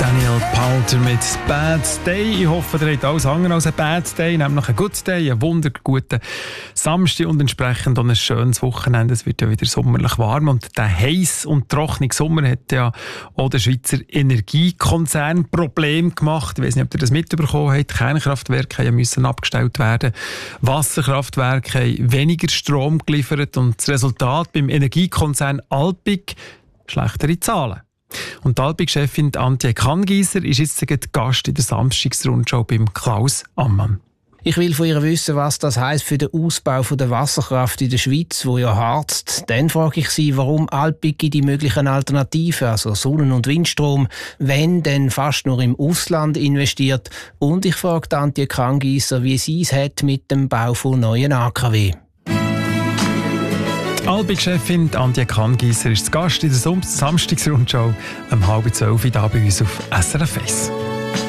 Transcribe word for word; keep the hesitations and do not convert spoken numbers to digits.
Daniel Powter mit Bad Day. Ich hoffe, ihr habt alles andere als ein Bad Day, nämlich ein Good Day, einen wunderguten Samstag und entsprechend auch ein schönes Wochenende. Es wird ja wieder sommerlich warm und der heiß und trockene Sommer hat ja auch der Schweizer Energiekonzern Probleme gemacht. Ich weiß nicht, ob ihr das mitbekommen habt. Kernkraftwerke müssen abgestellt werden. Wasserkraftwerke haben weniger Strom geliefert und das Resultat beim Energiekonzern Alpiq schlechtere Zahlen. Und die Alpiq-Chefin Antje Kangiser ist jetzt Gast in der Samstagsrundschau beim Klaus Ammann. Ich will von ihr wissen, was das heisst für den Ausbau der Wasserkraft in der Schweiz, wo ja harzt. Dann frage ich sie, warum Alpiq in die möglichen Alternativen, also Sonnen- und Windstrom, wenn denn fast nur im Ausland investiert. Und ich frage Antje Kangiser, wie sie es hat mit dem Bau von neuen A K W. Alpiq-Chefin Antje Kangiser ist zu Gast in der Samstagsrundschau um halb zwölf hier bei uns auf S R F eins.